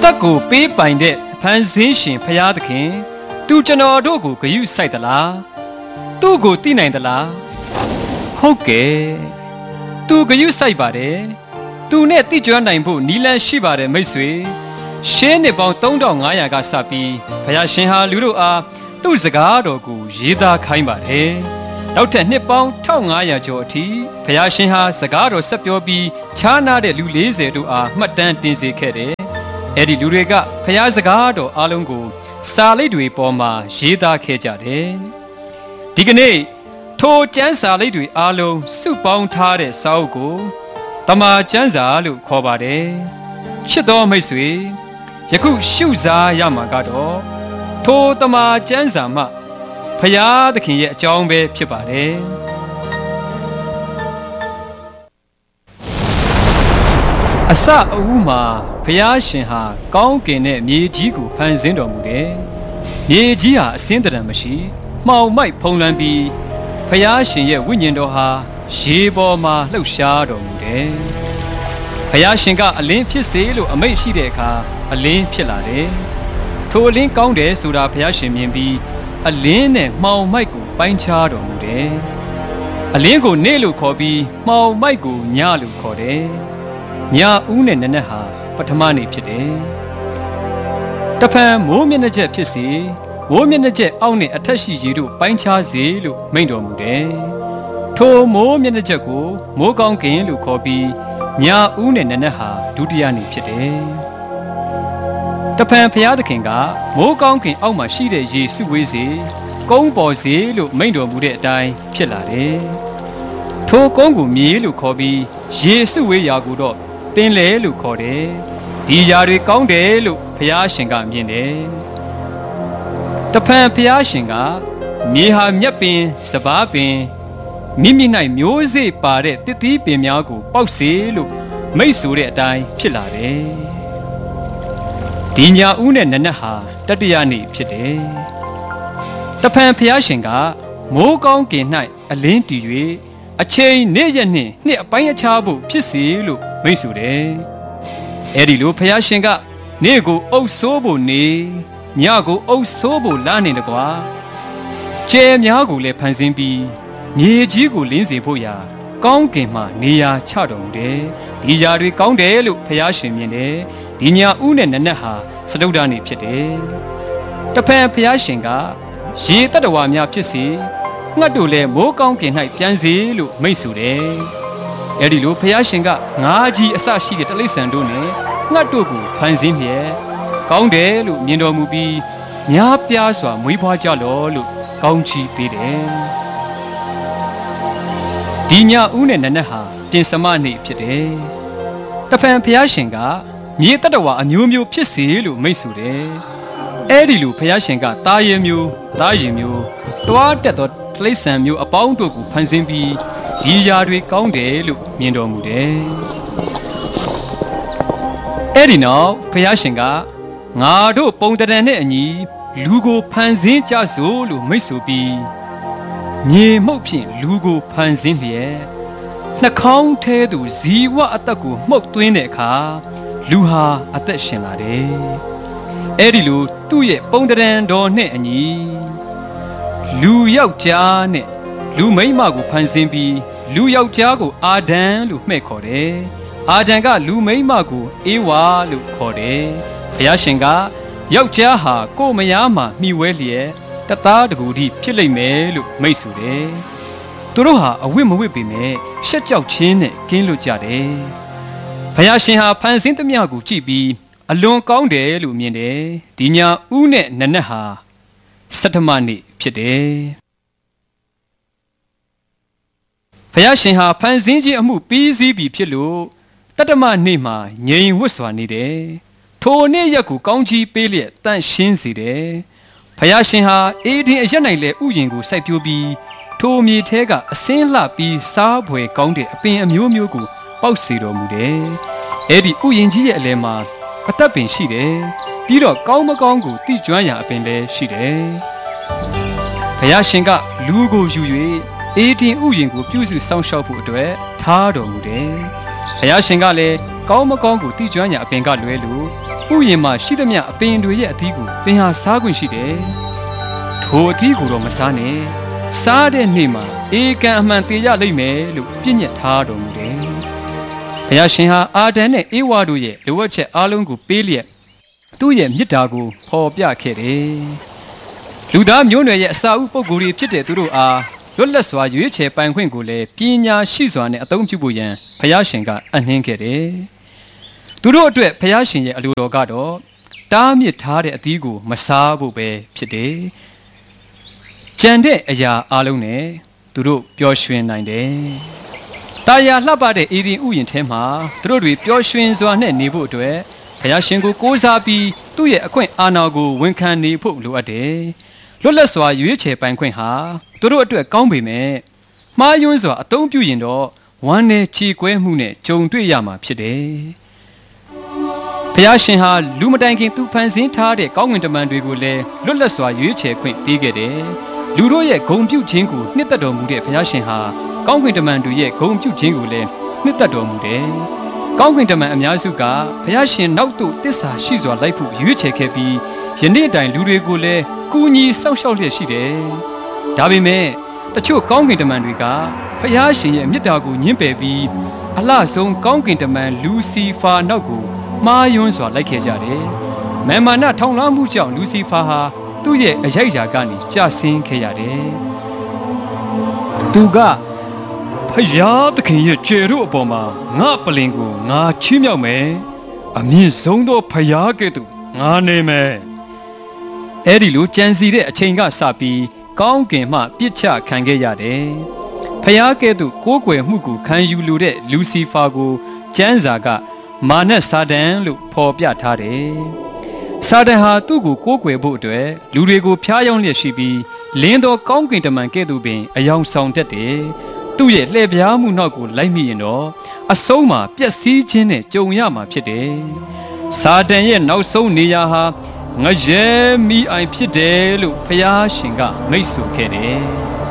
သက်ကိုပေးပိုင်တဲ့ဖန်ဆင်းရှင်ဖရာသခင်သူကျွန်တော်တို့ကိုဂရုစိုက်သလားသူ့ကိုသိနိုင်သလားဟုတ်ကဲ့သူဂရုစိုက်ပါတယ်သူနဲ့သိကျွမ်းနိုင်ဖို့နီလန်းရှိပါတယ်မိတ်ဆွေရှင်းနှစ်ပေါင်း3500ကစပြီးဘုရားရှင်ဟာလူတို့အားသူ့စကားတော်ကိုရေးသားခိုင်းပါတယ်နောက်ထပ်နှစ်ပေါင်း1500ကျော်အထိဘုရားရှင်ဟာစကားတော်ဆက်ပြောပြီးခြားနာတဲ့လူ40တို့အားမှတ်တမ်းတင်စေခဲ့တယ်အဲ့ဒီလူတွေကဘုရားစကားတော်အားလုံးကိုစာလိပ်တွေပေါ်မှာရေးသားခဲ့ကြတယ်ဒီကနေ့ထိုကျမ်းစာလိပ်တွေအားလုံးစုပေါင်းထားတဲ့စာအုပ်ကိုတမန်ကျမ်းစာလို့ခေါ်ပါတယ်ချစ်တော်မိတ်ဆွေယခုရှုစားရမှာကတော့ထိုတမန်ကျမ်းစာမှဖရာသခင်ရဲ့အကြောင်းပဲဖြစ်ပါတယ်အစအဦးမှာဖရာရှင်ဟာကောင်းကင်နဲ့မြေကြီးကိုဖန်ဆင်းတော်မူတယ်မြေကြီးဟာအစင်းတရံမရှိမှောင်မိုက်ဖုံးလွှမ်းပြီးဖရာရှင်ရဲ့ဝိညာဉ်တော်ဟာရေပေါ်မှာလှုပ်ရှားတော်မူတယ်ဖရာရှင်ကအလင်းဖြစ်စေလို့အမိန့်ရှိတဲ့အခါအလင်းဖြစ်လာတယ်ထိုအလင်းကောင်းတယ်ဆိုတာဖရာရှင်မြင်ပြီးအလင်းနဲ့မှောင်မိုက်ကိုပိုင်းခြားတော်မူတယ်အလင်းကိုနေ့လို့ခေါ်ပြီးမှောင်မိုက်ကိုညလို့ခေါ်တယ်ညဦးနဲ့နနက်ဟာပထမနေ့ဖြစ်တယ်တဖန်မိုးမျက်နှာချက်ဖြစ်စေမိုးမျက်နှာချက်အောက်နဲ့အထက်ရှိရေတို့ပိုင်းခြားစေလို့မိန့်တော်မူတယ်ထိုမိုးမျက်နှာချက်ကိုမိုးကောင်းကင်လို့ခေါ်ပြီးညဦးနဲ့နနက်ဟာဒုတိယနေ့ဖြစ်တယ်တဖန်ဘုရားသခင်ကမိုးကောင်းကင်အောက်မှာရှိတဲ့ရေစုဝေးစေကုန်းပေါ်စေလို့မိန့်တော်မူတဲ့အတိုင်းဖြစ်လာတယ်ထိုကုန်းကိုမြေလို့ခေါ်ပြီးရေစုဝေးရာကိုတော့ပင်လေလို့ခေါ်တယ်ဒီຢာတွေကောင်းတယ်လို့ဘုရားရှင်ကမြင်တယ်တဖန်ဘုရားရှင်ကမြေဟာမြက်ပင်စပါးပင်မိမိ၌မျိုးစေ့ပါတဲ့တစ်သီးပင်များကိုပေါက်စေလို့မိတ်ဆိုတဲ့အတိုင်းဖြစ်လာတယ်ဒီညဦးနဲ့နနက်ဟာတတိယနေ့ဖြစ်တယ်တဖန်ဘုရားရှင်ကမိုးကောင်းကင်၌အလင်းတည်၍အချိန်နေ့ရက်နှင့်နှစ်အပိုင်းအခြားဖို့ဖြစ်စေလို့မိတ်ဆိုတယ်အဲ့ဒီလိုဘုရားရှင်ကနေ့ကိုအုပ်ဆိုးဖို့နေညကိုအုပ်ဆိုးဖို့လနေတကွာကျဲများကိုလည်းဖန်ဆင်းပြီးမြေကြီးကိုလင်းစေဖို့ရာကောင်းကင်မှနေရာချတော်မူတယ်ဒီຢာတွေကောင်းတယ်လို့ဘုရားရှင်မြင်တယ်ဒီညဦးနဲ့နနက်ဟာစတုဒ္ဓနေ့ဖြစ်တယ်တဖန်ဘုရားရှင်ကရေတတ္တဝါများဖြစ်စေငှက်တို့လည်းမိုးကောင်းကင်၌ပြန်စေလို့မိန့်ဆိုတယ်အဲ့ဒီလိုဘုရားရှင်ကငါးကြီးအစရှိတဲ့တိရစ္ဆာန်တို့နဲ့ငှက်တို့ကိုဖန်ဆင်းလျက်ကောင်းတယ်လို့မြင်တော်မူပြီးများပြားစွာမွေးဖွားကြလောလို့ကောင်းချီးပေးတယ်ဒီညဦးနဲ့နနက်ဟာပြင်စမနေ့ဖြစ်တယ်တဖန်ဘုရားရှင်ကမြေတတ္တဝါအမျိုးမျိုးဖြစ်စေလို့မိန့်ဆိုတယ်အဲ့ဒီလိုဘုရားရှင်ကသားရဲမျိုးသားရင်မျိုးတွားတက်သောတိရစ္ဆာန်မျိုးအပေါင်းတို့ကိုဖန်ဆင်းပြီးဒီຢာတွေကောင်းတယ်လို့မြင်တော်မူတယ်အဲ့ဒီနောက်ဘုရားရှင်ကငါတို့ပုံတံနဲ့အညီလူကိုဖန်ဆင်းကြစို့လို့မိန့်ဆိုပြီးမြေမှုတ်ဖြင့်လူကိုဖန်ဆင်းလျက်နှာခေါင်းထဲသို့ဇီဝအသက်ကိုမှုတ်သွင်းတဲ့အခါလူဟာအသက်ရှင်လာတယ်အဲ့ဒီလိုသူ့ရဲ့ပုံတံတော်နဲ့အညီလူယောက်ျားနဲ့လူမိန်းမကိုဖန်ဆင်းပြီးလူယောက်ျားကိုအာဒံလို့မှဲ့ခေါ်တယ်အာဒံကလူမိန်းမကိုအေဝါလို့ခေါ်တယ်ဘုရားရှင်ကယောက်ျားဟာကိုယ်မယားမှာမှီဝဲလျက်တသားတကူတည်းဖြစ်လိမ့်မယ်လို့မိန့်ဆိုတယ်သူတို့ဟာအဝတ်မဝတ်ပေမဲ့ရှက်ကြောက်ခြင်းနဲ့ကင်းလွတ်ကြတယ်ဘုရားရှင်ဟာဖန်ဆင်းသမျှကိုကြည့်ပြီးအလွန်ကောင်းတယ်လို့မြင်တယ်ဒီညဦးနဲ့နနက်ဟာစတ္တမနေ့ဖြစ်တယ်ဘုရားရှင်ဟာဖန်ဆင်းခြင်းအမှုပြီးစီးပြီဖြစ်လို့တတ္တမနေ့မှာငြိမ်ဝတ်စွာနေတယ်ထိုနေ့ရက်ကိုကောင်းချီးပေးလျက်တန့်ရှင်းစေတယ်ဘုရားရှင်ဟာအေဒင်အရက်၌လည်းဥယျာဉ်ကိုစိုက်ပျိုးပြီးထိုမြေထဲကအစင်းလှပြီးစားဖွယ်ကောင်းတဲ့အပင်အမျိုးမျိုးကိုပေါက်စေတော်မူတယ်အဲ့ဒီဥယျာဉ်ကြီးရဲ့အလယ်မှာအသက်ပင်ရှိတယ်ပြီးတော့ကောင်းမကောင်းကိုသိကျွမ်းရာအပင်လည်းရှိတယ်ဘုရားရှင်ကလူကိုယူ၍အေဒင်ဥယျာဉ်ကိုပြုစုစောင့်ရှောက်ဖို့အတွက်ထားတော်မူတယ်ဘုရားရှင်ကလည်းကောင်းမကောင်းကိုတိကျွမ်းညာအပင်ကလွဲလို့ဥယျာဉ်မှာရှိသမျှအပင်တွေရဲ့အသီးကိုသင်ဟာစားခွင့်ရှိတယ်ထိုအသီးကိုတော့မစားနဲ့စားတဲ့နေ့မှာဧကန်အမှန်သေးရလိမ့်မယ်လို့ပြည့်ညတ်ထားတော်မူတယ်ဘုရားရှင်ဟာအာဒံနဲ့ဧဝါတို့ရဲ့လိုအပ်ချက်အားလုံးကိုပေးလျက်သူ့ရဲ့မေတ္တာကိုဖော်ပြခဲ့တယ်လူသားမျိုးနွယ်ရဲ့အစာဥပုဂ္ဂိုလ်တွေဖြစ်တဲ့သူတို့အားလွတ်လပ်စွာရွေးချယ်ပိုင်ခွင့်ကိုလည်းပညာရှိစွာနဲ့အသုံးပြုဖို့ရန်ဘုရားရှင်ကအနှင်းခဲ့တယ်သူတို့အတွက်ဘုရားရှင်ရဲ့အလိုတော်ကတော့တားမြစ်ထားတဲ့အသီးကိုမစားဖို့ပဲဖြစ်တယ်ကြံတဲ့အရာအလုံးနဲ့သူတို့ပျော်ရွှင်နိုင်တယ်တာယာလှပတဲ့အေဒင်ဥယျာဉ်ထဲမှာသူတို့တွေပျော်ရွှင်စွာနဲ့နေဖို့အတွက်ဘုရားရှင်ကိုကိုးစားပြီးသူ့ရဲ့အခွင့်အာဏာကိုဝန်ခံနေဖို့လိုအပ်တယ်လွတ်လပ်စွာရွေးချယ်ပိုင်ခွင့်ဟာသူတို့အတွက်ကောင်းပေမဲ့မှားယွင်းစွာအသုံးပြုရင်တော့ဝမ်းနဲ့ချီကွဲမှုနဲ့ကြုံတွေ့ရမှာဖြစ်တယ်ဘုရားရှင်ဟာလူမတိုင်ခင်သူဖန်ဆင်းထားတဲ့ကောင်းကင်တမန်တွေကိုလည်းလွတ်လပ်စွာရွေးချယ်ခွင့်ပေးခဲ့တယ်လူတို့ရဲ့ဂုဏ်ပြုခြင်းကိုနှစ်သက်တော်မူတဲ့ဘုရားရှင်ဟာကောင်းကင်တမန်တွေရဲ့ဂုဏ်ပြုခြင်းကိုလည်းနှစ်သက်တော်မူတယ်ကောင်းကင်တမန်အများစုကဘုရားရှင်နောက်သို့တစ္ဆာရှိစွာလိုက်ဖို့ရွေးချယ်ခဲ့ပြီးယနေ့တိုင်လူတွေကိုလည်းကူညီစောင့်ရှောက်လျက်ရှိတယ်ဒါပေမဲ့တချို့ကောင်းကင်တမန်တွေကဘုရားရှင်ရဲ့မေတ္တာကိုညှင်းပယ်ပြီးအလှဆုံးကောင်းကင်တမန်လူစီဖာနောက်ကိုမှားယွင်းစွာလိုက်ခဲ့ကြတယ်။မာမာနထောင်လွှမ်းမှုကြောင့်လူစီဖာဟာသူ့ရဲ့အရိုက်အရာကနေကျဆင်းခဲ့ရတယ်။သူကဖယားသခင်ရဲ့ခြေတို့အပေါ်မှာငါပလင်ကိုငါချီးမြှောက်မယ်။အမြင့်ဆုံးသောဖယားကဲ့သို့ငါနေမယ်။အဲ့ဒီလိုကြံစီတဲ့အချိန်ကစပြီးကောင်းကင်မှပြစ်ချခံခဲ့ရတယ်။ဖယားကဲ့သို့ကိုးကွယ်မှုကိုခံယူလိုတဲ့လူစီဖာကိုကျမ်းစာကမာနစာတန်လို့ဖော်ပြထားတယ်။စာတန်ဟာသူ့ကိုကိုးကွယ်ဖို့အတွက်လူတွေကိုဖျားယောင်းလျက်ရှိပြီးလင်းသောကောင်းကင်တမန်ကဲ့သို့ပင်အယောင်ဆောင်တတ်တယ်။သူ့ရဲ့လှည့်ပြားမှုနောက်ကိုလိုက်မိရင်တော့အဆုံးမှာပျက်စီးခြင်းနဲ့ကြုံရမှာဖြစ်တယ်။စာတန်ရဲ့နောက်ဆုံးနေရာဟာငရဲမိအိုင်ဖြစ်တယ်လို့ဘုရားရှင်ကမိတ်ဆိုခဲ့တယ်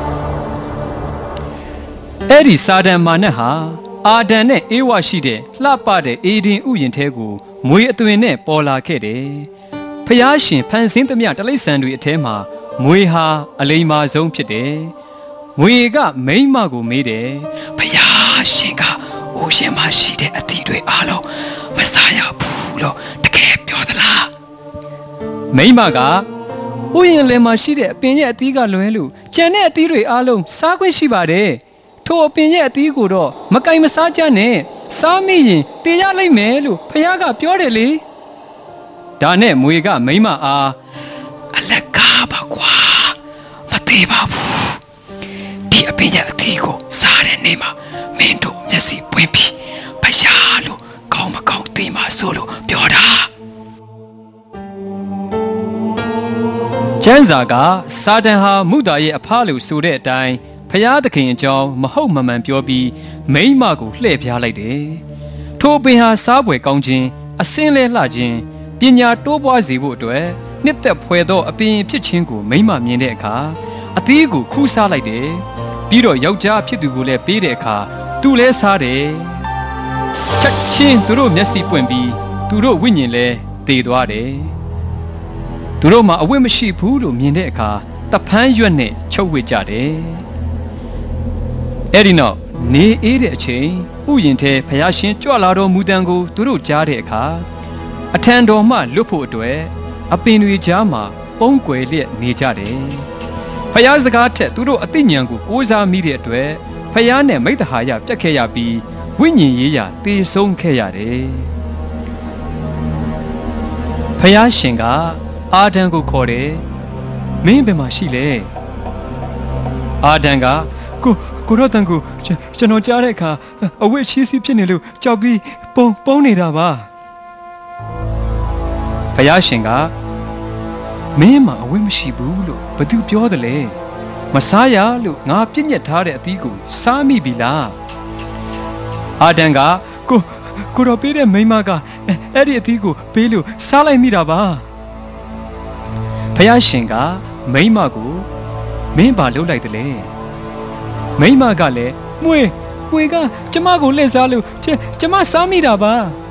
။အဲ့ဒီစာတန်မာနဟာအာဒံနဲ့အေဝါရှိတဲ့လှပတဲ့အေဒင်ဥယျာဉ်ထဲကိုမွေအသွင်နဲ့ပေါ်လာခဲ့တယ်။ဖျားရှင်ဖန်ဆင်းသမျှတိရစ္ဆာန်တွေအထဲမှာမွေဟာအလိမ္မာဆုံးဖြစ်တယ်။မွေကမိန်းမကိုမေးတယ်။ဖျားရှင်ကအိုးရှင်မရှိတဲ့အသီးတွေအားလုံးမစားရဘူးလို့တကယ်ပြောသလား။မိန်းမကဥယျာဉ်လယ်မှာရှိတဲ့အပင်ရဲ့အသီးကလွဲလို့ကျန်တဲ့အသီးတွေအားလုံးစားခွင့်ရှိပါတယ်။ထိုအပင်ရဲ့အသီးကိုတော့မကင်မစားကြနဲ့စားမိရင်တေရလိမ့်မယ်လို့ဖခင်ကပြောတယ်လေဒါနဲ့မွေကမိမအားအလကားပါကွာမသေးပါဘူးဒီအပင်ရဲ့အသီးကိုစားတဲ့နေ့မှာမင်းတို့မျက်စိပွင့်ပြီးဖခင်လို့ကောင်းမကောင်းသိမှဆိုလို့ပြောတာကျမ်းစာကစာတန်ဟာမုသာရဲ့အဖလို့ဆိုတဲ့အတိုင်းဖျားသခင်အကြောင်းမဟုတ်မမှန်ပြောပြီးမိန်းမကိုလှည့်ပြားလိုက်တယ်။ထိုပင်ဟာစားပွဲကောင်းခြင်းအစင်းလဲလှခြင်းပညာတိုးပွားစေဖို့အတွက်နှစ်သက်ဖွယ်သောအပင်ဖြစ်ခြင်းကိုမိန်းမမြင်တဲ့အခါအသီးကိုခူးစားလိုက်တယ်။ပြီးတော့ယောက်ျားဖြစ်သူကိုလည်းပေးတဲ့အခါသူလည်းစားတယ်။ချက်ချင်းသူတို့မျက်စိပွင့်ပြီးသူတို့ဝိညာဉ်လည်းတည်သွားတယ်။သူတို့မှာအဝတ်မရှိဘူးလို့မြင်တဲ့အခါတဖန်းရွက်နဲ့ချုပ်ဝစ်ကြတယ်။အဲ့ဒီနောက်နေအေးတဲ့အချိန်ဥယျာဉ်ထဲဖျားရှင်ကြွလာတော်မူတံကိုသူတို့ကြားတဲ့အခါအထံတော်မှလွတ်ဖို့အတွက်အပင်တွေကြားမှာပုန်းကွယ်လျက်နေကြတယ်။ဖျားစကားထက်သူတို့အသိဉာဏ်ကိုကိုးစားမိတဲ့အတွက်ဖျားနဲ့မိတ္တဟာယပြတ်ခဲ့ရပြီးဝိညာဉ်ရေးရာတည်ဆုံးခဲ့ရတယ်။ဖျားရှင်ကအာဒံကိုခေါ်တယ်။မင်းဘယ်မှာရှိလဲ။အာဒံကကိုရောတန်ကိုကျွန်တော်ကြားတဲ့အခါအဝတ်ချီးစီးဖြစ်နေလို့ကြောက်ပြီးပုံနေတာပါဘုရားရှင်ကမင်းမှာအဝတ်မရှိဘူးလို့ဘသူပြောတယ်လဲမစားရလို့ငါပြည့်ညက်ထားတဲ့အသီးကိုစားမိပြီလားအာဒံကကိုတော့ပေးတဲ့မိန်းမကအဲ့ဒီအသီးကိုပေးလို့စားလိုက်မိတာပါဘုရားရှင်ကမိန်းမကိုမင်းဘာလုပ်လိုက်တယ်လဲမိမကလည်းမွေကကျမကိုလှည့်စားလို့ကျမစားမိတာပါ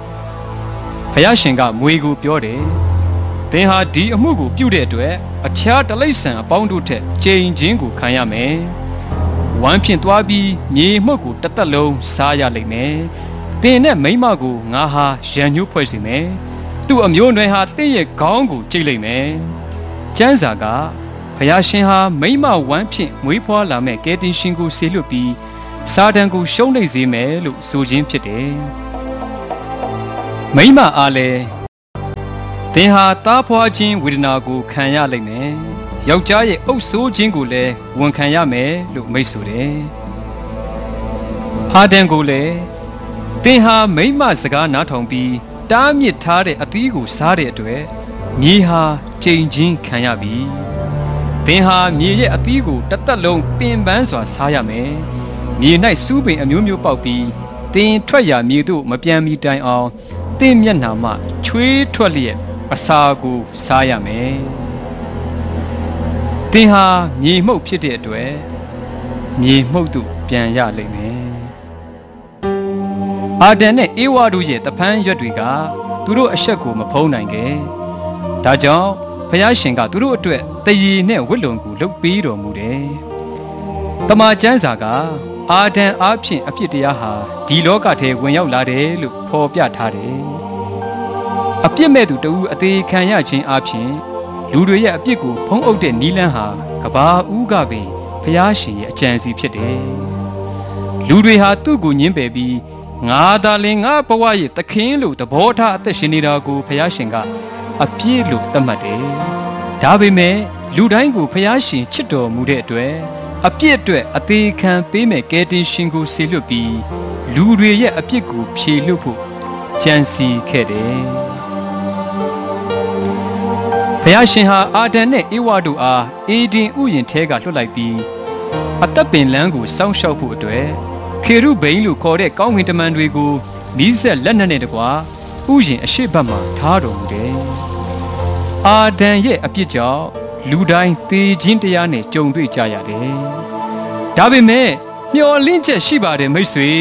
ဖယားရှင်ကမွေကိုပြောတယ်သင်ဟာဒီအမှုကိုပြုတဲ့အတွက်အခြားတလိษံအပေါင်းတို့ထက်ကြိမ်ချင်းကိုခံရမယ်ဝမ်းဖြင့်သွားပြီးမြေမှုတ်ကိုတစ်သက်လုံးစားရလိမ့်မယ်သင်နဲ့မိမကိုငါဟာရန်ညှိုးဖွဲ့စီမယ်သူ့အမျိုးနွယ်ဟာသင်ရဲ့ခေါင်းကိုကြိတ်လိုက်မယ်ကျမ်းစာကဖယားရှင်ဟာမိမဝမ်းဖြင့်မွေးဖွားလာမဲ့ကယ်တင်ရှင်ကိုဆေလွတ်ပြီးစာတန်ကိုရှုံးနိမ့်စေမယ်လို့ဆိုခြင်းဖြစ်တယ်မိမအားလည်းသင်ဟာသားဖွားခြင်းဝေဒနာကိုခံရလိမ့်မယ်ယောက်ျားရဲ့အုပ်ဆိုးခြင်းကိုလည်းဝန်ခံရမယ်လို့မိတ်ဆိုတယ်အာဒံကိုလည်းသင်ဟာမိမစကားနားထောင်ပြီးတားမြစ်ထားတဲ့အသီးကိုစားတဲ့အတွက်မြေဟာကြိမ်ချင်းခံရပြီသင်ဟာမြေရဲ့အသီးကိုတစ်သက်လုံးပင်ပန်းစွာစားရမယ်မြေ၌စူးပင်အမျိုးမျိုးပေါက်ပြီးသင်ထွက်ရာမြေသို့မပြန်မီတိုင်အောင်သင်မျက်နှာမှချွေးထွက်လျက်အစာကိုစားရမယ်သင်ဟာမြေမှုတ်ဖြစ်တဲ့အတွက်မြေမှုတ်သို့ပြန်ရလိမ့်မယ်အာဒံနဲ့အေဝါတို့ရဲ့တပန်းရွက်တွေကသူတို့အဆက်ကိုမဖုံးနိုင်ခဲ့ဒါကြောင့်ဘုရားရှင်ကသူတို့အတွက်တရေနဲ့ဝတ်လုံကိုလုပ်ပေးတော်မူတယ်တမန်ကျမ်းစာကအာဒံအားဖြင့်အဖြစ်တရားဟာဒီလောကထဲဝင်ရောက်လာတယ်လို့ဖော်ပြထားတယ်အပြစ်မဲ့သူတဦးအသေးခံရခြင်းအပြင်လူတွေရဲ့အပြစ်ကိုဖုံးအုပ်တဲ့နီလန်းဟာကဘာဦးကပင်ဘုရားရှင်ရဲ့အကြံစီဖြစ်တယ်လူတွေဟာသူ့ကိုညှင်းပယ်ပြီးငါသာလင်ငါဘဝရဲ့သခင်လို့သဘောထားအသက်ရှင်နေတာကိုဘုရားရှင်ကအပြည့်လို့သတ်မှတ်တယ်ဒါပေမဲ့လူတိုင်းကိုဘုရားရှင်ချစ်တော်မူတဲ့အတွက်အပြစ်အတွက်အသေးခံပေးမဲ့ကယ်တင်ရှင်ကိုဆေလွတ်ပြီးလူတွေရဲ့အပြစ်ကိုဖြေလွတ်ဖို့ကြံစီခဲ့တယ်ဘုရားရှင်ဟာအာဒံနဲ့ဧဝတို့အားအေဒင်ဥယျာဉ်ထဲကလွှတ်လိုက်ပြီးအသက်ပင်လန်းကိုစောင့်ရှောက်ဖို့အတွက်ခေရုဘိန်းလို့ခေါ်တဲ့ကောင်းကင်တမန်တွေကိုနီးစက်လက်နက်နဲ့တကွာဥယျာဉ်အရှိတ်ဘက်မှာထားတော်မူတယ်အာဒံရဲ့အပြစ်ကြောင့်လူတိုင်းသေခြင်းတရားနဲ့ကြုံတွေ့ကြရတယ်ဒါပေမဲ့မျှော်လင့်ချက်ရှိပါတယ်မိတ်ဆွေ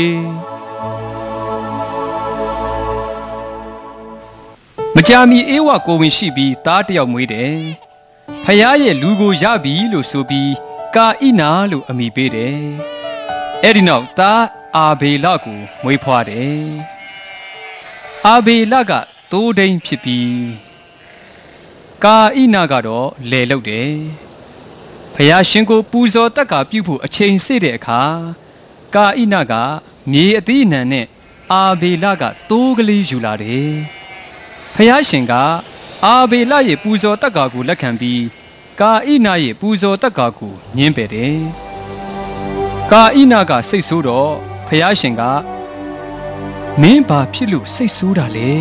မကြာမီအေဝကိုဝင်ရှိပြီးသားတယောက်မွေးတယ်ဖခင်ရဲ့လူကိုရပြီလို့ဆိုပြီးကာဣနာလို့အမည်ပေးတယ်အဲ့ဒီနောက်သားအာဘေလကိုမွေးဖွားတယ်အာဘေလကသိုးဒိန်ဖြစ်ပြီးကာဣနာကတော့လယ်လုပ်တယ်ဖခင်ရှင်ကိုပူဇော်တက်ကပြုဖို့အချိန်စေ့တဲ့အခါကာဣနာကမြေအသီးအနှံနဲ့အာဘေလကသိုးကလေးယူလာတယ်ဖခင်ရှင်ကအာဘေလရဲ့ပူဇော်တက်ကာကိုလက်ခံပြီးကာဣနာရဲ့ပူဇော်တက်ကာကိုညှင်းပယ်တယ်ကာဣနာကစိတ်ဆိုးတော့ဖခင်ရှင်ကမင်းဘာဖြစ်လို့စိတ်ဆိုးတာလဲ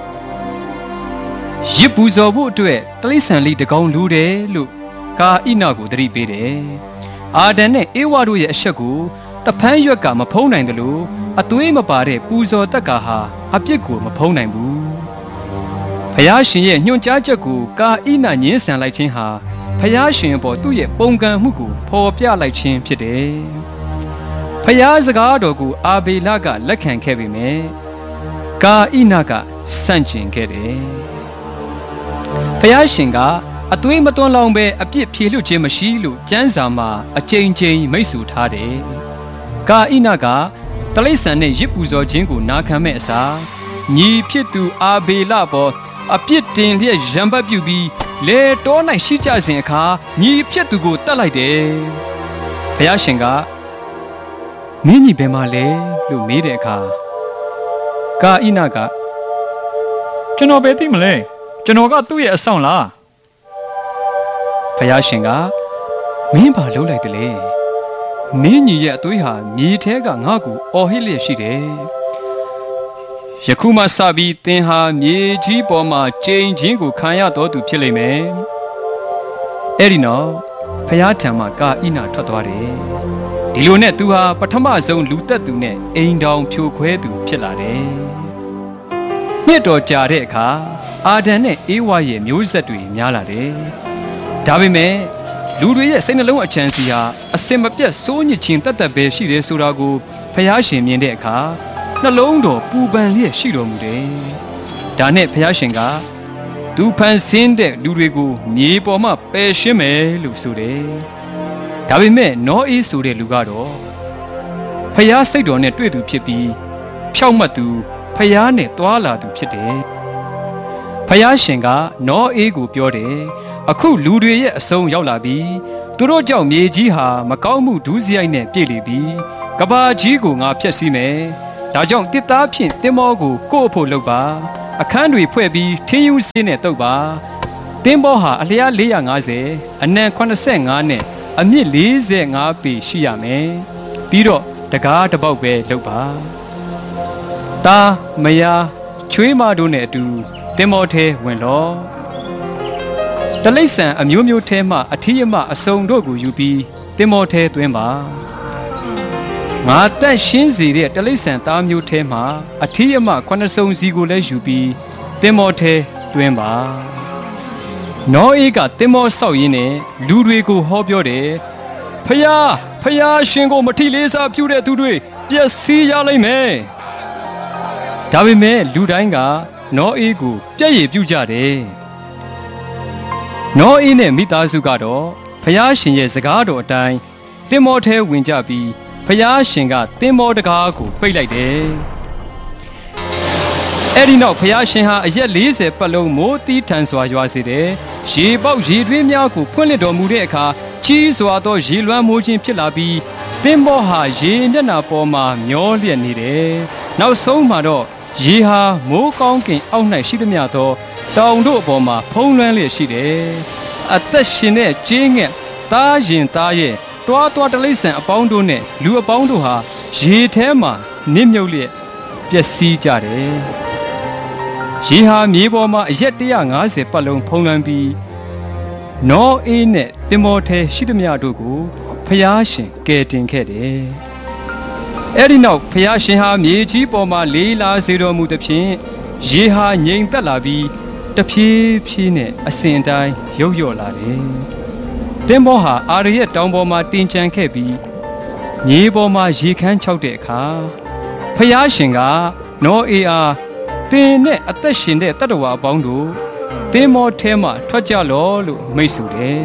ရစ်ပူဇော်ဖို့အတွက်တလိษံလေးတကောင်လိုတယ်လို့ကာဣနာကိုသတိပေးတယ်အာဒံနဲ့ဧဝတို့ရဲ့အဆက်ကိုတဖန်းရွက်ကမဖုံးနိုင်တယ်လို့အသွေးမပါတဲ့ပူဇော်တက်ကာဟာအပြစ်ကိုမဖုံးနိုင်ဘူးဖျားရှင်ရဲ့ညွှန်ကြားချက်ကိုကာဣနာညှင်းဆန်လိုက်ခြင်းဟာဖျားရှင်အပေါ်သူ့ရဲ့ပုံကံမှုကိုဖော်ပြလိုက်ခြင်းဖြစ်တယ်ဖျားစကားတော်ကိုအာဘေလကလက်ခံခဲ့ပေမဲ့ကာဣနာကဆန့်ကျင်ခဲ့တယ်ဖျားရှင်ကအသွေးမသွန်းလောင်ပဲအပြစ်ဖြေလွတ်ခြင်းမရှိလို့ကျမ်းစာမှာအကြိမ်ကြိမ်မိတ်ဆွထားတယ်ကာဣနာကတလိษံနဲ့ရစ်ပူဇော်ခြင်းကိုနာခံမဲ့အစားညီဖြစ်သူအာဘေလပေါ်အပြစ်တင်လျက်ရံပတ်ပြုပြီးလေတော၌ရှိကြစဉ်အခါညီဖြစ်သူကိုတတ်လိုက်တယ်ဘုရားရှင်ကမင်းညီဘယ်မှာလဲလို့မေးတဲ့အခါကာဣနာကကျွန်တော်ပဲသိမလဲကျွန်တော်ကသူ့ရဲ့အဆောင်လားဘုရားရှင်ကမင်းဘာလုပ်လိုက်တယ်လဲမင်းညီရဲ့အသွေးဟာမြေထဲကငါ့ကိုအော်ဟစ်လျက်ရှိတယ်ယခုမှစပြီးသင်ဟာမြေကြီးပေါ်မှာကျိန်ချင်းကိုခံရတော်သူဖြစ်လိမ့်မယ်အဲ့ဒီနောက်ဖျားထံမှကာဣနာထွက်သွားတယ်ဒီလိုနဲ့သူဟာပထမဆုံးလူသက်သူနဲ့အိမ်တောင်ဖြိုခွဲသူဖြစ်လာတယ်နှစ်တော်ကြာတဲ့အခါအာဒံနဲ့ဧဝရဲ့မျိုးဆက်တွေများလာတယ်ဒါပေမဲ့လူတွေရဲ့စိတ်နှလုံးအချမ်းစီဟာအစင်မပြတ်စိုးညစ်ခြင်းတတ်ပဲရှိတယ်ဆိုတာကိုဖျားရှင်မြင်တဲ့အခါနှလုံးတော်ပူပန်လျက်ရှိတော်မူတယ်ဒါနဲ့ဖျားရှင်ကသူဖန်ဆင်းတဲ့လူတွေကိုမြေပေါ်မှာပယ်ရှင်းမယ်လို့ဆိုတယ်ဒါပေမဲ့နောအေးဆိုတဲ့လူကတော့ဖျားစိတ်တော်နဲ့တွေ့သူဖြစ်ပြီးဖြောက်မှတ်သူဖျားနဲ့တွာလာသူဖြစ်တယ်ဖျားရှင်ကနောအေးကိုပြောတယ်အခုလူတွေရဲ့အဆုံးရောက်လာပြီးသူတို့ကြောင့်မြေကြီးဟာမကောင်းမှုဒုစရိုက်နဲ့ပြည့်လေပြီးကဘာကြီးကိုငါဖျက်ဆီးမယ်ဒါကြောင့်တစ်သားဖြင့်တင်းမောကိုကို့အဖို့လုပ်ပါအခန်းတွေဖွဲ့ပြီးထင်းယူစင်းနဲ့တုပ်ပါတင်းမောဟာအလျား450အနံ85နဲ့အမြင့်45ပေရှိရမယ်ပြီးတော့တကားတစ်ပေါက်ပဲလုပ်ပါတာမယားချွေးမတို့နဲ့အတူတင်းမောထဲဝင်လောတလိษံအမျိုးမျိုးထဲမှအထီးအမအစုံတို့ကိုယူပြီးတင်းမောထဲသွင်းပါငါတက်ရှင်းစေတဲ့တလိษံသားမျိုးထဲမှအထီးအမ9စုံစီကိုလည်းယူပြီးတင်းမောထဲသွင်းပါနောအေးကတင်းမောဆောက်ရင်းနဲ့လူတွေကိုဟောပြောတယ်ဖျားရှင်ကိုမထီလေးစားပြုတဲ့သူတွေပျက်စီးရလိမ့်မယ်ဒါပေမဲ့လူတိုင်းကနောအေးကိုပြည့်ရည်ပြုကြတယ်နောအေးနဲ့မိသားစုကတော့ဖျားရှင်ရဲ့စကားတော်အတိုင်းတင်းမောထဲဝင်ကြပြီးဖျားရှင်ကတင်းမောတကားကိုပိတ်လိုက်တယ်အဲ့ဒီနောက်ဖျားရှင်ဟာအရက်40ပတ်လုံးမိုးတီးထန်စွာရွာစေတယ်ရေပေါက်ရေတွင်းများကိုဖွင့်လှစ်တော်မူတဲ့အခါကြီးစွာသောရေလွှမ်းမိုးခြင်းဖြစ်လာပြီးတင်းမောဟာရေမျက်နှာပေါ်မှာမျောလျက်နေတယ်နောက်ဆုံးမှာတော့ရေဟာမိုးကောင်းကင်အောက်၌ရှိသမျှသောတောင်တို့အပေါ်မှာဖုံးလွှမ်းလျက်ရှိတယ်အသက်ရှင်တဲ့ကျေးငှက်သားရင်သားရဲ့တွားတလိษံအပေါင်းတို့နဲ့လူအပေါင်းတို့ဟာရေထဲမှာနစ်မြုပ်လျက်ပျက်စီးကြတယ်ရေဟာမြေပေါ်မှာအရက်150ပတ်လုံးဖုံးလွှမ်းပြီးနောအေးနဲ့တင်းမောထဲရှိသမျှတို့ကိုဖျားရှင်ကယ်တင်ခဲ့တယ်အဲ့ဒီနောက်ဖျားရှင်ဟာမြေကြီးပေါ်မှာလေးလာစေတော်မူသဖြင့်ရေဟာငြိမ်သက်လာပြီးတဖြည်းဖြည်းနဲ့အစဉ်အတိုင်းရုပ်လျော့လာတယ်တင်းမောဟာအာရရဲ့တောင်ပေါ်မှာတင်ကြံခဲ့ပြီးမြေပေါ်မှာရေခမ်းခြောက်တဲ့အခါဖျားရှင်ကနောအေးအားတင်းနဲ့အသက်ရှင်တဲ့တတ္တဝါအပေါင်းတို့တင်းမောထဲမှာထွက်ကြလောလို့မိတ်ဆိုတယ်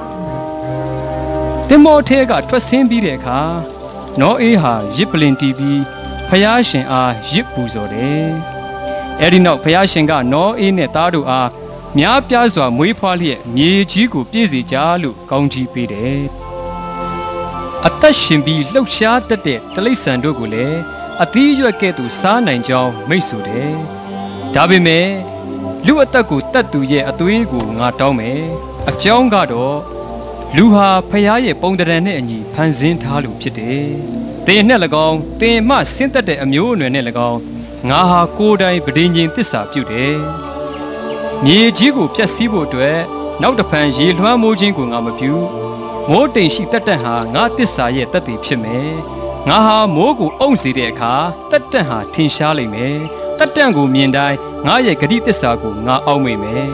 တင်းမောထဲကထွက်ဆင်းပြီးတဲ့အခါနောအေးဟာရစ်ပလင်တီးပြီးဖျားရှင်အားရစ်ပူဇော်တယ်အဲ့ဒီနောက်ဖျားရှင်ကနောအေးနဲ့သားတို့အားများပြားစွာမွေးဖွားလျက်မြေကြီးကိုပြည့်စေကြလို့ကောင်းကြီးပေးတယ်အသက်ရှင်ပြီးလှုပ်ရှားတတ်တဲ့တလိษံတို့ကိုလည်းအသီးရွက်ကဲ့သို့စားနိုင်ကြောင်းမိတ်ဆိုတယ်ဒါပေမဲ့လူအသက်ကိုတတ်သူရဲ့အသွေးကိုငါတောင်းမယ်အကြောင်းကတော့လူဟာဖျားရဲ့ပုံတရံနဲ့အညီဖန်ဆင်းထားလို့ဖြစ်တယ်တင်နဲ့၎င်းတင်မှဆင်းသက်တဲ့အမျိုးအနွယ်နဲ့၎င်းငါဟာကိုယ်တိုင်ဗဒိညင်သစ္စာပြုတယ်မြေကြီးကိုဖျက်ဆီးဖို့အတွက်နောက်တစ်ဖန်ရေလွှမ်းမိုးခြင်းကိုငါမပြုမိုးတိမ်ရှိတတ်တတ်ဟာငါသစ္စာရဲ့တတ်တည်ဖြစ်မယ်ငါဟာမိုးကိုအုံစေတဲ့အခါတတ်တတ်ဟာထင်ရှားလိမ့်မယ်တတ်တတ်ကိုမြင်တိုင်းငါရဲ့ဂတိသစ္စာကိုငါအောက်မေ့မယ်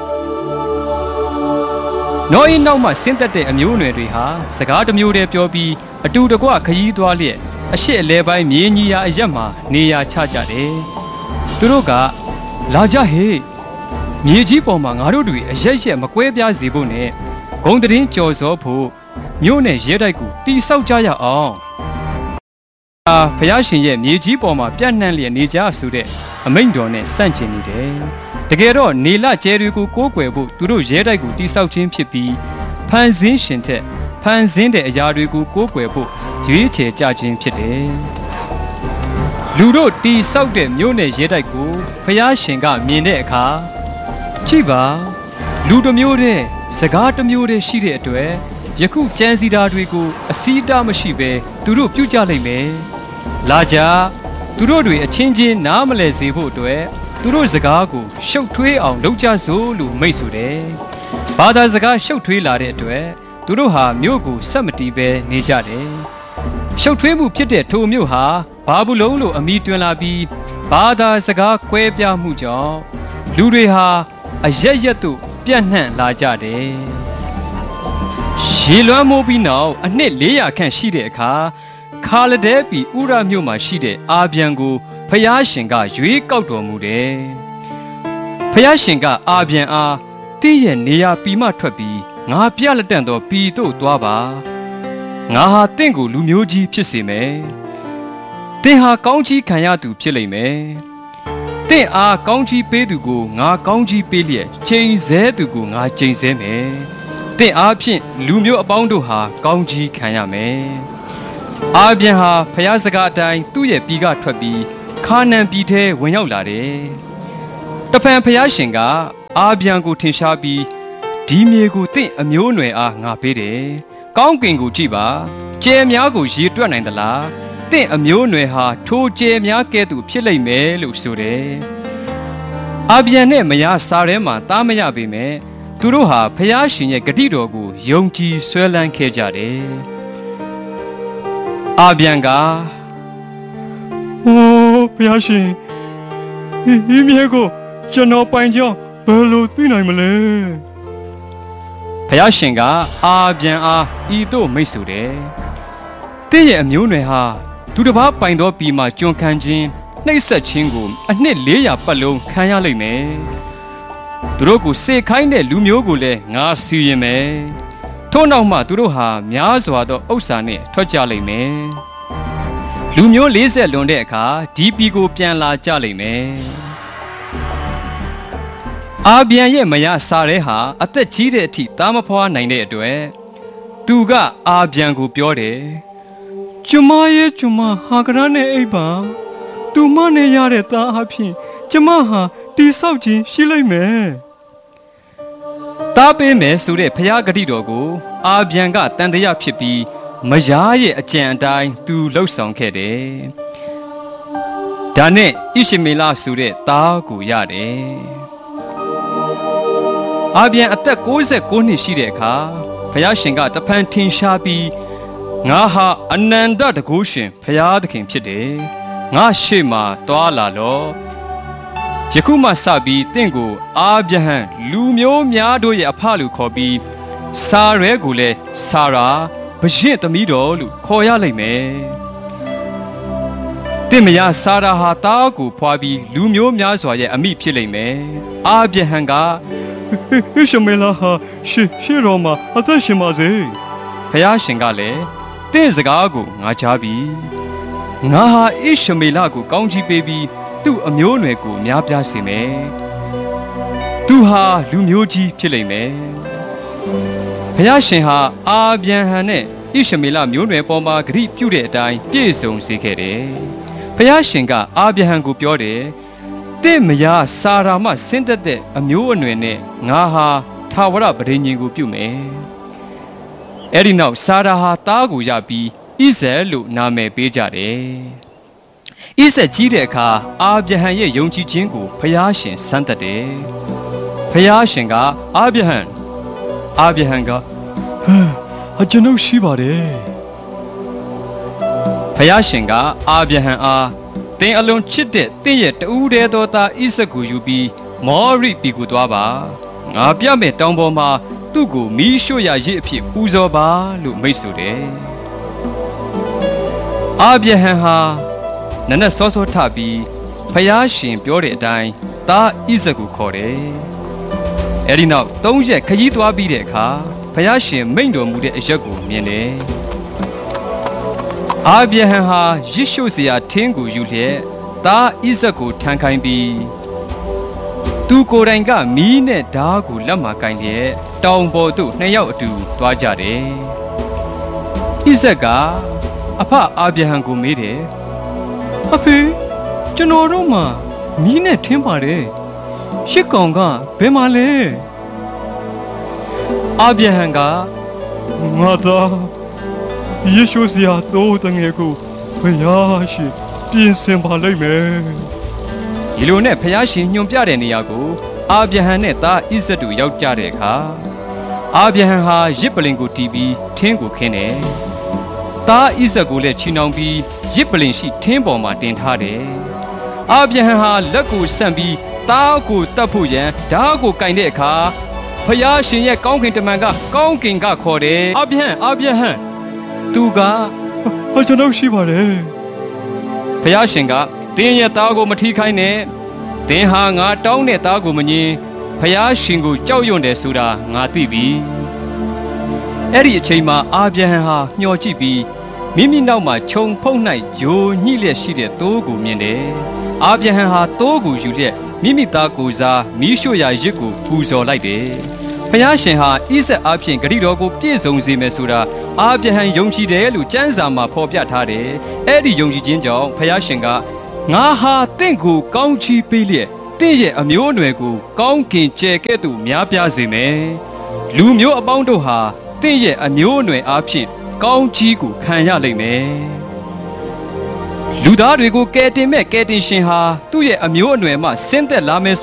နောအေးနောက်မှဆင်းသက်တဲ့အမျိုးအနွယ်တွေဟာစကားတစ်မျိုးတည်းပြောပြီးအတူတကွခရီးသွားလျက်အရှိအလဲပိုင်းမြေကြီးရာအရက်မှာနေရာချကြတယ်သူတို့ကလာကြဟေ့မြေကြီးပေါ်မှာငါတို့တွေအရက်ရက်မကွဲပြားစေဖို့နဲ့ဂုံတရင်ကြော်စောဖို့မြို့နယ်ရဲတိုက်ကိုတီဆောက်ကြရအောင်ဖျားရှင်ရဲ့မြေကြီးပေါ်မှာပြန့်နှံ့လျက်နေကြဆိုတဲ့အမိန့်တော်နဲ့ဆန့်ကျင်နေတယ်တကယ်တော့နေလကျဲတွေကိုကိုးကွယ်ဖို့သူတို့ရဲတိုက်ကိုတီဆောက်ခြင်းဖြစ်ပြီးဖန်ဆင်းရှင်ထက်ဖန်ဆင်းတဲ့အရာတွေကိုကိုးကွယ်ဖို့ရွေးချယ်ကြခြင်းဖြစ်တယ်လူတို့တီဆောက်တဲ့မြို့နယ်ရဲတိုက်ကိုဖျားရှင်ကမြင်တဲ့အခါကြည့်ပါလူတစ်မျိုးတည်းစကားတစ်မျိုးတည်းရှိတဲ့အတွက်ယခုကြံစီတာတွေကိုအစည်းအတားမရှိပဲသူတို့ပြုကြလိမ့်မယ်လာကြသူတို့တွေအချင်းချင်းနားမလည်စေဖို့အတွက်သူတို့စကားကိုရှုပ်ထွေးအောင်လုပ်ကြစို့လို့မိတ်ဆိုတယ်ဘာသာစကားရှုပ်ထွေးလာတဲ့အတွက်သူတို့ဟာမြို့ကိုဆက်မတီးပဲနေကြတယ်ရှုပ်ထွေးမှုဖြစ်တဲ့ထိုမြို့ဟာဘာဘူးလုံလို့အမည်တွင်လာပြီးဘာသာစကားကွဲပြားမှုကြောင့်လူတွေဟာအရက်ရက်သို့ပြန့်နှံ့လာကြတယ်ရေလွှမ်းမိုးပြီးနောက်အနှစ်400ခန့်ရှိတဲ့အခါခါလဒဲပီဥရမြို့မှာရှိတဲ့အာဗျံကိုဖျားရှင်ကရွေးကောက်တော်မူတယ်ဖယားရှင်ကအာပြန်အားတင်းရဲ့နေရာပီမထွက်ပြီးငါပြလက်တန့်သောပီတို့သွားပါငါဟာတင့်ကိုလူမျိုးကြီးဖြစ်စေမယ်တင်းဟာကောင်းကြီးခံရသူဖြစ်လိမ့်မယ်တင့်အားကောင်းကြီးပေးသူကိုငါကောင်းကြီးပေးလျက်ချိန်ဆသူကိုငါချိန်ဆမယ်တင့်အားဖြင့်လူမျိုးအပေါင်းတို့ဟာကောင်းကြီးခံရမယ်အာပြန်ဟာဖယားစကားအတိုင်းသူ့ရဲ့ပီကထွက်ပြီးခါနန်ပြည်ထဲဝင်ရောက်လာတယ်တဖန်ဖယားရှင်ကအာပြန်ကိုထင်ရှားပြီးဒီမြေကိုတင့်အမျိုးအနွယ်အားငါပေးတယ်ကောင်းကင်ကိုကြည့်ပါကျဲများကိုရေတွက်နိုင်သလားတင့်အမျိုးအနွယ်ဟာထိုကျဲများကဲ့သို့ဖြစ်လိမ့်မယ်လို့ဆိုတယ်အာပြန်နဲ့မယားစာထဲမှာတားမရပေမဲ့သူတို့ဟာဖယားရှင်ရဲ့ဂတိတော်ကိုယုံကြည်ဆွဲလန်းခဲ့ကြတယ်အာပြန်ကအိုးဖယားရှင်ဒီမြေကိုကျွန်တော်ပိုင်ကြောင်းဘယ်လိုသိနိုင်မလဲဖယားရှင်ကအာပြန်အားဤတို့မိတ်ဆိုတယ်တင့်ရဲ့အမျိုးနွယ်ဟာသူတစ်ပါးပိုင်သောပြည်မှာကျွန်ခံခြင်းနှိပ်စက်ခြင်းကိုအနှစ်400ပတ်လုံးခံရလိမ့်မယ်သူတို့ကိုစေခိုင်းတဲ့လူမျိုးကိုလည်းငါစီရင်မယ်ထို့နောက်မှသူတို့ဟာများစွာသောဥစ္စာနဲ့ထွက်ကြလိမ့်မယ်လူမျိုး40လွန်တဲ့အခါဒီပြည်ကိုပြန်လာကြလိမ့်မယ်အာပြန်ရဲ့မယားစာရဲဟာအသက်ကြီးတဲ့အထိသားမဖွားနိုင်တဲ့အတွက်သူကအာပြန်ကိုပြောတယ်ကျမရဲ့ကျမဟာကရနဲ့အိပ်ပါသူမနဲ့ရတဲ့သားအဖြစ်ကျမဟာတိဆောက်ခြင်းရှိလိမ့်မယ်တားပေးမယ်ဆိုတဲ့ဖယားဂတိတော်ကိုအာပြန်ကတန်တရားဖြစ်ပြီးမယားရဲ့အကြံအတိုင်းသူလှုပ်ဆောင်ခဲ့တယ်ဒါနဲ့ဣရှမေလဆိုတဲ့သားကိုရတယ်အာပြန်အသက်69နှစ်ရှိတဲ့အခါဖယားရှင်ကတဖန်ထင်ရှားပြီးငါဟာအနန္တတကုရှင်ဖယားသခင်ဖြစ်တယ်ငါရှေ့မှာတွာလာလောယခုမှစပြီးတင့်ကိုအာဗြဟံလူမျိုးများတို့ရဲ့အဖလို့ခေါ်ပြီးစာရဲကိုလည်းစာရာဘုရင်သမီးတော်လို့ခေါ်ရလိမ့်မယ်တင့်မယားစာရာဟာတားကိုဖွာပြီးလူမျိုးများစွာရဲ့အမိဖြစ်လိမ့်မယ်အာဗြဟံကဣရှမေလဟာရှေတော်မှာအသက်ရှင်ပါစေဖယားရှင်ကလည်းတင့်စကားကိုငါကြားပြီငါဟာဣရှမေလကိုကောင်းချီးပေးပြီးသူ့အမျိုးအနွယ်ကိုများပြားစေမယ်သူဟာလူမျိုးကြီးဖြစ်လိမ့်မယ်ဖယားရှင်ဟာအာဗြဟံနဲ့ဣရှမေလမျိုးနွယ်ပေါ်မှာဂရုပြုတဲ့အတိုင်းပြည့်စုံစေခဲ့တယ်ဖယားရှင်ကအာဗြဟံကိုပြောတယ်တင့်မယားစာရာမဆင်းသက်တဲ့အမျိုးအနွယ်နဲ့ငါဟာထာဝရပဋိညာဉ်ကိုပြုမယ်အဲ့ဒီနောက်စာရာဟာသားကိုရပြီးဣဇက်လို့နာမည်ပေးကြတယ်ဣဇက်ကြီးတဲ့အခါအာဗြဟံရဲ့ယုံကြည်ခြင်းကိုဖယားရှင်စမ်းသပ်တယ်ဖယားရှင်ကအာဗြဟံကကျွန်ုပ်ရှိပါတယ်ဖယားရှင်ကအာဗြဟံအားတင်အလွန်ချစ်တဲ့တင့်ရဲ့တူးတဲ့သောသားဣဇက်ကိုယူပြီးမောရိပြည်ကိုသွားပါငါပြမဲ့တောင်ပေါ်မှာသူ့ကိုမီးရှို့ရရစ်အဖြစ်ပူဇော်ပါလို့မိတ်ဆိုတယ်အာဗြဟံဟာနနက်စောစောထပြီးဖယားရှင်ပြောတဲ့အတိုင်းသားဣဇက်ကိုခေါ်တယ်အဲဒီနောက်3ရက်ခရီးသွားပြီးတဲ့အခါဖယားရှင်မိန့်တော်မူတဲ့အရက်ကိုမြင်တယ်အာဗြဟံဟာရစ်ရှို့စရာထင်းကိုယူလျက်သားဣဇက်ကိုထမ်းခိုင်းပြီးသူကိုယ်တိုင်ကမီးနဲ့ဓားကိုလက်မှာကင်လျက်တောင်ပေါ်သို့2ယောက်အတူသွားကြတယ်ဣဇက်ကအဖအာဗြဟံကိုမေးတယ်အဖေကျွန်တော်တို့မှာမီးနဲ့ထင်းပါတယ်ရှစ်ကောင်ကဘယ်မှာလဲအာဗြဟံကငါသားယေရှုစရာတော့တငယ်ကိုဖယားရှင်ပြင်ဆင်ပါလိမ့်မယ်ဒီလိုနဲ့ဖယားရှင်ညွှန်ပြတဲ့နေရာကိုအာဗြဟံနဲ့သားဣဇက်တို့ရောက်ကြတဲ့အခါအာဗြဟံဟာရစ်ပလင်ကိုတီးပြီးထင်းကိုခင်းတယ်သားဣဇက်ကိုလည်းချီနှောင်ပြီးရစ်ပလင်ရှိထင်းပေါ်မှာတင်ထားတယ်အာဗြဟံဟာလက်ကိုဆန့်ပြီးသားကိုတတ်ဖို့ရန်ဓားကိုကင်တဲ့အခါဖယားရှင်ရဲ့ကောင်းကင်တမန်ကကောင်းကင်ကခေါ်တယ်အာဗြဟံသူကကျွန်တော်ရှိပါတယ်ဖယားရှင်ကတင်းရဲ့သားကိုမထီခိုင်းနဲ့သင်ဟာငါတောင်းတဲ့သားကိုမငင်းဖျားရှင်ကိုကြောက်ရွံ့တယ်ဆိုတာငါသိပြီအဲ့ဒီအချိန်မှာအာဗြဟံဟာမျှော်ကြည့်ပြီးမိမိနောက်မှာခြုံဖုံး၌ယိုညှိလျက်ရှိတဲ့သိုးကိုမြင်တယ်အာဗြဟံဟာသိုးကိုယူလျက်မိမိသားကိုယ်စားမီးရှို့ရာရစ်ကိုပူဇော်လိုက်တယ်ဖျားရှင်ဟာဣဇက်အဖျင်ဂတိတော်ကိုပြည့်စုံစေမယ်ဆိုတာအာဗြဟံယုံကြည်တယ်လို့ကျမ်းစာမှာဖော်ပြထားတယ်အဲ့ဒီယုံကြည်ခြင်းကြောင့်ဖျားရှင်ကငါဟာတင့်ကိုကောင်းချီးပေးလျက်တင့်ရဲ့အမျိုးအနွယ်ကိုကောင်းကင်ကျယ်ကဲ့သို့များပြားစေမယ်လူမျိုးအပေါင်းတို့ဟာတင့်ရဲ့အမျိုးအနွယ်အားဖြင့်ကောင်းချီးကိုခံရလိမ့်မယ်လူသားတွေကိုကယ်တင်မဲ့ကယ်တင်ရှင်ဟာသူ့ရဲ့အမျိုးအနွယ်မှဆင်းသက်လာမယ်